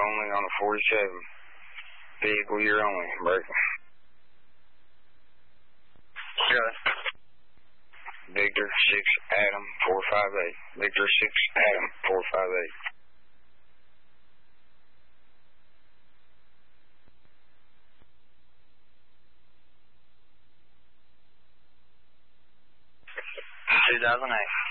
only on a 47. Vehicle year only, break. Good. Victor 6 Adam 458. Victor 6 Adam 458. $2,008.